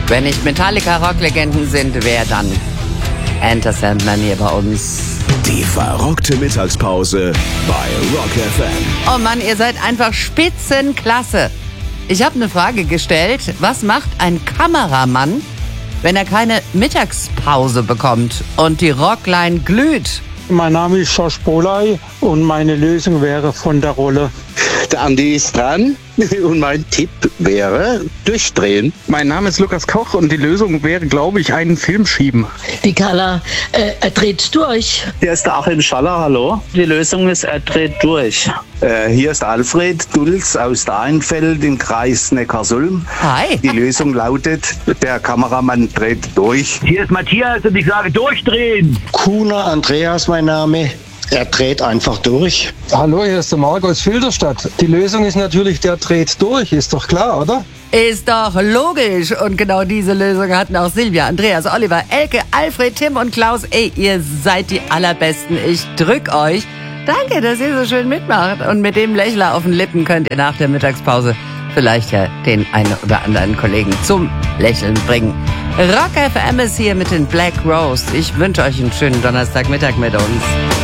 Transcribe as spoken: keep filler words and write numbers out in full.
Wenn nicht Metallica-Rocklegenden sind, wer dann? Enter Sandman hier bei uns. Die verrockte Mittagspause bei Rock F M. Oh Mann, ihr seid einfach spitzenklasse. Ich habe eine Frage gestellt. Was macht ein Kameramann, wenn er keine Mittagspause bekommt und die Rockline glüht? Mein Name ist Josh Boley und meine Lösung wäre von der Rolle. Der Andi ist dran und mein Tipp wäre durchdrehen. Mein Name ist Lukas Koch und die Lösung wäre, glaube ich, einen Film schieben. Die Carla, äh, er dreht durch. Hier ist der Achim Schaller, hallo. Die Lösung ist, er dreht durch. Äh, hier ist Alfred Dulz aus Dahnfeld im Kreis Neckarsulm. Hi. Die Lösung lautet, der Kameramann dreht durch. Hier ist Matthias und ich sage durchdrehen. Kuhner Andreas, mein Name. Er dreht einfach durch. Hallo, hier ist der Marc aus Filderstadt. Die Lösung ist natürlich, der dreht durch, ist doch klar, oder? Ist doch logisch. Und genau diese Lösung hatten auch Silvia, Andreas, Oliver, Elke, Alfred, Tim und Klaus. Ey, ihr seid die Allerbesten. Ich drück euch. Danke, dass ihr so schön mitmacht. Und mit dem Lächler auf den Lippen könnt ihr nach der Mittagspause vielleicht ja den einen oder anderen Kollegen zum Lächeln bringen. Rock F M ist hier mit den Black Rose. Ich wünsche euch einen schönen Donnerstagmittag mit uns.